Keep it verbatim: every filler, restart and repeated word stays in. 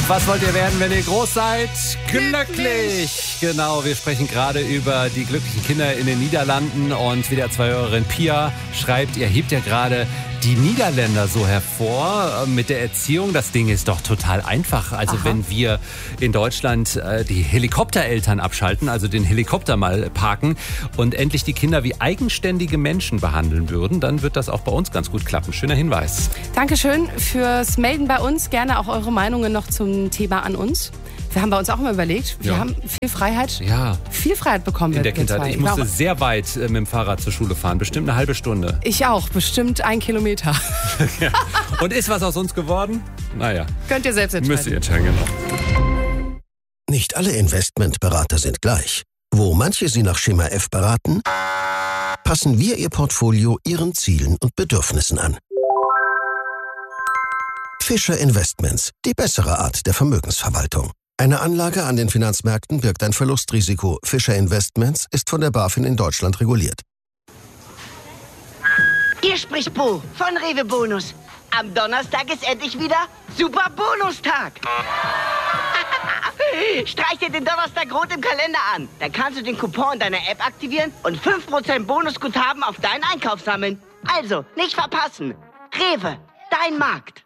Was wollt ihr werden, wenn ihr groß seid? Glücklich! Genau, wir sprechen gerade über die glücklichen Kinder in den Niederlanden und W D R zwei-Hörerin Pia schreibt, ihr hebt ja gerade die Niederländer so hervor mit der Erziehung. Das Ding ist doch total einfach. Also Aha. wenn wir in Deutschland äh, die Helikoptereltern abschalten, also den Helikopter mal parken und endlich die Kinder wie eigenständige Menschen behandeln würden, dann wird das auch bei uns ganz gut klappen. Schöner Hinweis. Dankeschön fürs Melden bei uns. Gerne auch eure Meinungen noch zum Thema an uns. Wir haben bei uns auch immer überlegt, wir ja. haben viel Freiheit, ja. viel Freiheit bekommen. In der Kindheit. Ich musste sehr weit äh, mit dem Fahrrad zur Schule fahren, bestimmt eine halbe Stunde. Ich auch, bestimmt ein Kilometer. ja. Und ist was aus uns geworden? Naja. Könnt ihr selbst entscheiden. Müsst ihr entscheiden, genau. Nicht alle Investmentberater sind gleich. Wo manche Sie nach Schema F beraten, passen wir Ihr Portfolio Ihren Zielen und Bedürfnissen an. Fischer Investments, die bessere Art der Vermögensverwaltung. Eine Anlage an den Finanzmärkten birgt ein Verlustrisiko. Fischer Investments ist von der BaFin in Deutschland reguliert. Hier spricht Bo von Rewe Bonus. Am Donnerstag ist endlich wieder Super Bonustag. Streich dir den Donnerstag rot im Kalender an. Dann kannst du den Coupon in deiner App aktivieren und fünf Prozent Bonusguthaben auf deinen Einkauf sammeln. Also, nicht verpassen. Rewe, dein Markt.